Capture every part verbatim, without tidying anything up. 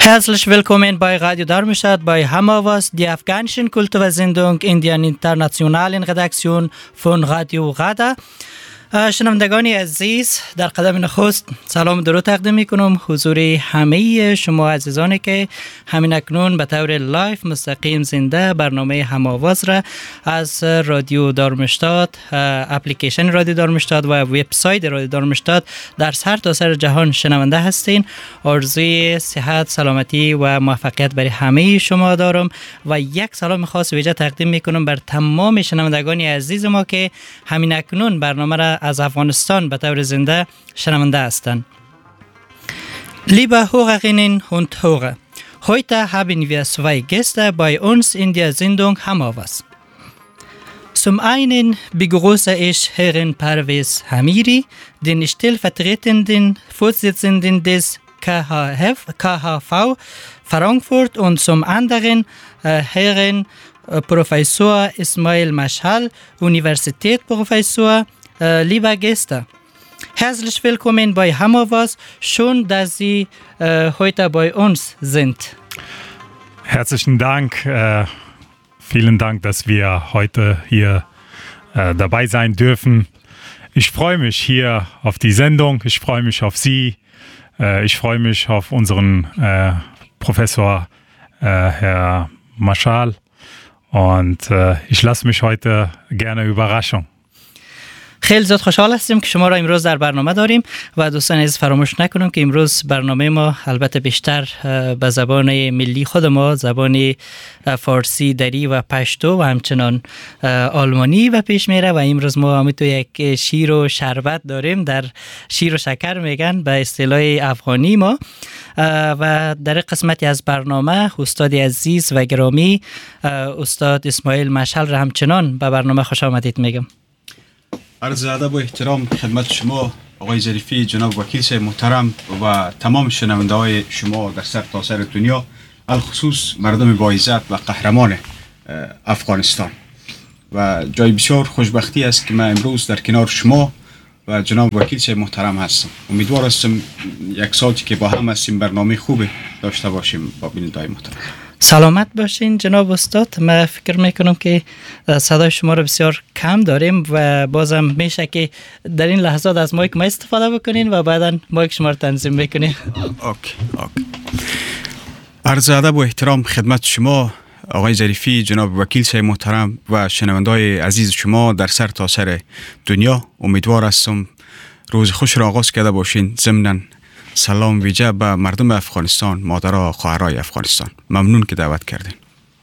Herzlich willkommen bei Radio Darmstadt bei Hammerwas, die afghanischen Kultursendung in der internationalen Redaktion von Radio Rada. شنوندگان عزیز، در قدم نخست سلام درود تقدیم میکنم حضور همه شما عزیزانی که همین اکنون به طور لایف مستقیم زنده برنامه هم‌آواز را از رادیو دارمشتاد، اپلیکیشن رادیو دارمشتاد و وبسایت رادیو دارمشتاد در سر تا سر جهان شنونده هستین. آرزوی صحت، سلامتی و موفقیت برای همه شما دارم و یک سلام خاص ویژه تقدیم میکنم بر تمام شنوندگان عزیز ما که همین اکنون برنامه را از افغانستان به طور زنده شنونده هستند. Liebe Hörerinnen und Hörer, heute haben wir zwei Gäste bei uns in der Sendung Hammerwas. Zum einen begrüße ich Herrn Parvez Hamiri, den stellvertretenden Vorsitzenden des K H V Frankfurt, und zum anderen äh, Herrn äh, Professor Ismail Mashal, Universitätsprofessor. Äh, liebe Gäste, herzlich willkommen bei Hammerwas. Schön, dass Sie äh, heute bei uns sind. Herzlichen Dank. Äh, vielen Dank, dass wir heute hier äh, dabei sein dürfen. Ich freue mich hier auf die Sendung. Ich freue mich auf Sie. Äh, ich freue mich auf unseren äh, Professor äh, Herr Mashal. Und äh, ich lasse mich heute gerne überraschen. خیلی زیاد خوشحال هستیم که شما را امروز در برنامه داریم و دوستان عزیز فراموش نکنیم که امروز برنامه ما البته بیشتر به زبان ملی خود ما، زبان فارسی، دری و پشتو و همچنان آلمانی و پیش میره و امروز ما همینطور یک شیر و شربت داریم، در شیر و شکر میگن به اصطلاح افغانی ما. و در قسمتی از برنامه استاد عزیز و گرامی استاد اسماعیل مشعل را همچنان به برنامه خوش آمدید میگم. عرض ادب و احترام خدمت شما آقای ظریفی، جناب وکیل صاحب محترم و تمام شنونده های شما در سر تا سر دنیا، الخصوص مردم با عزت و قهرمان افغانستان. و جای بسیار خوشبختی است که من امروز در کنار شما و جناب وکیل صاحب محترم هستم. امیدوار هستم یک ساعتی که با هم هستیم برنامه خوبی داشته باشیم با بینندگان محترم. سلامت باشین جناب استاد. من فکر میکنم که صدای شما رو بسیار کم داریم و بازم میشه که در این لحظات از مایک ما استفاده بکنین و بعدا مایک شما رو تنظیم بکنین. اوکی اوکی. عرض ادب و احترام خدمت شما آقای ظریفی، جناب وکیل صاحب محترم و شنونده‌های عزیز شما در سر تا سر دنیا. امیدوار هستم روز خوش را آغاز کرده باشین. ضمناً سلام ویژه به مردم افغانستان، مادرها، خواهرای افغانستان. ممنون که دعوت کردین.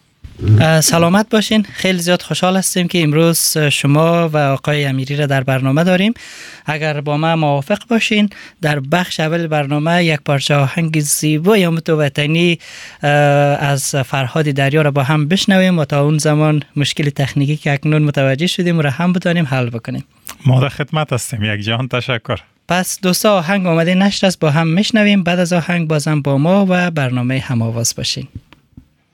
سلامت باشین. خیلی زیاد خوشحال هستیم که امروز شما و آقای امیری را در برنامه داریم. اگر با ما موافق باشین در بخش اول برنامه یک پارچه آهنگ زیبای متوطنی از فرهاد دریا را با هم بشنویم و تا اون زمان مشکل تکنیکی که اکنون متوجه شدیم را هم بتونیم حل بکنیم. ما در خدمت هستیم. یک جهان تشکر. پس دوستا آهنگ آمده نشر است، با هم میشنویم. بعد از آهنگ بازم با ما و برنامه هم‌آواز باشین.